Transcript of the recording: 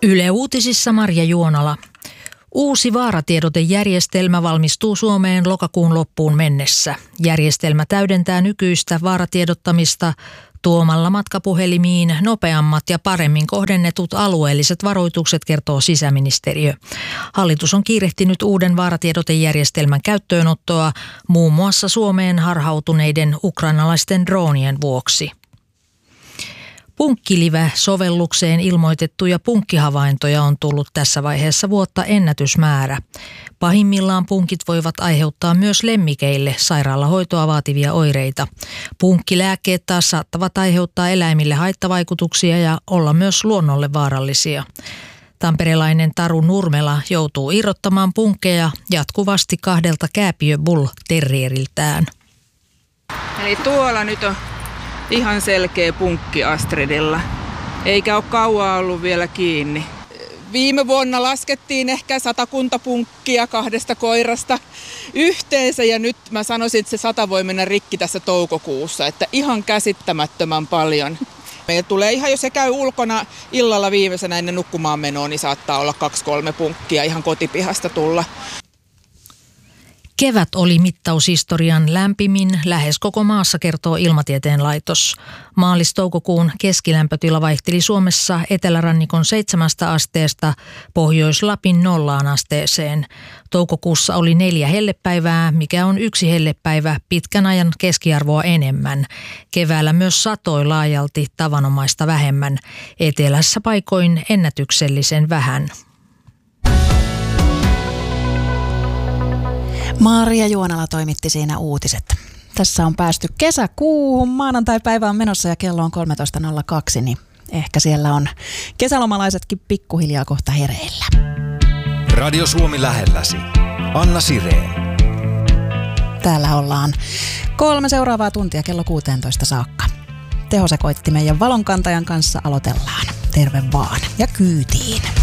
Yle Uutisissa Marja Juonala. Uusi vaaratiedotejärjestelmä valmistuu Suomeen lokakuun loppuun mennessä. Järjestelmä täydentää nykyistä vaaratiedottamista tuomalla matkapuhelimiin nopeammat ja paremmin kohdennetut alueelliset varoitukset, kertoo sisäministeriö. Hallitus on kiirehtinyt uuden vaaratiedotejärjestelmän käyttöönottoa muun muassa Suomeen harhautuneiden ukrainalaisten droonien vuoksi. Punkkilive-sovellukseen ilmoitettuja punkkihavaintoja on tullut tässä vaiheessa vuotta ennätysmäärä. Pahimmillaan punkit voivat aiheuttaa myös lemmikeille sairaalahoitoa vaativia oireita. Punkkilääkkeet taas saattavat aiheuttaa eläimille haittavaikutuksia ja olla myös luonnolle vaarallisia. Tamperelainen Taru Nurmela joutuu irrottamaan punkkeja jatkuvasti 2 Kääpiö Bull Terrieriltään. Eli tuolla nyt on ihan selkeä punkki Astridilla, eikä ole kauan ollut vielä kiinni. Viime vuonna laskettiin ehkä 100 punkkia 2 koirasta yhteensä ja nyt mä sanoisin, että se 100 voi mennä rikki tässä toukokuussa, että ihan käsittämättömän paljon. Meillä tulee ihan, jos se käy ulkona illalla viimeisenä ennen nukkumaan menoa, niin saattaa olla 2-3 punkkia ihan kotipihasta tulla. Kevät oli mittaushistorian lämpimin lähes koko maassa, kertoo Ilmatieteen laitos. Maalis-toukokuun keskilämpötila vaihteli Suomessa etelärannikon 7 asteesta Pohjois-Lapin 0 asteeseen. Toukokuussa oli 4 hellepäivää, mikä on 1 hellepäivä pitkän ajan keskiarvoa enemmän. Keväällä myös satoi laajalti tavanomaista vähemmän. Etelässä paikoin ennätyksellisen vähän. Marja Juonala toimitti siinä uutiset. Tässä on päästy kesäkuuhun. Maanantai-päivä on menossa ja kello on 13.02, niin ehkä siellä on kesälomalaisetkin pikkuhiljaa kohta hereillä. Radio Suomi lähelläsi. Anna Sireen. Täällä ollaan 3 seuraavaa tuntia kello 16 saakka. Tehosekoittimen ja valonkantajan kanssa aloitellaan. Terve vaan ja kyytiin.